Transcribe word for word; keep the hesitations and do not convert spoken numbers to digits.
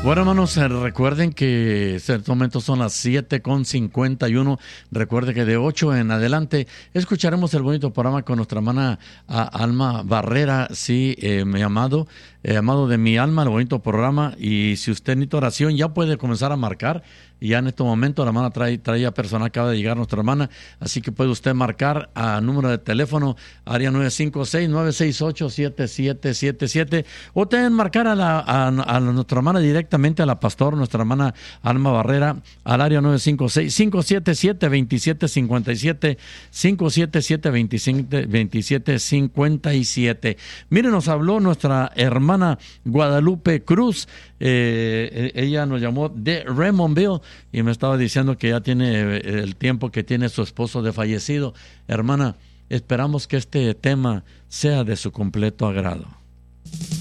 Bueno, hermanos, eh, recuerden que en este momento son las siete con cincuenta y uno. Recuerde que de ocho en adelante escucharemos el bonito programa con nuestra hermana a, Alma Barrera, sí, eh, mi amado, eh, amado de mi alma, el bonito programa. Y si usted necesita oración, ya puede comenzar a marcar. Y ya en este momento la hermana trae, trae a personal, acaba de llegar nuestra hermana, así que puede usted marcar a número de teléfono, área nueve cinco seis, nueve seis ocho, siete siete siete siete, o también marcar a, la, a, a nuestra hermana directamente, a la pastor, nuestra hermana Alma Barrera, al área nueve cinco seis, cinco siete siete, dos siete cinco siete, cinco siete siete, dos siete cinco siete. Mire, nos habló nuestra hermana Guadalupe Cruz, eh, ella nos llamó de Raymondville, y me estaba diciendo que ya tiene el tiempo que tiene su esposo de fallecido. Hermana, esperamos que este tema sea de su completo agrado.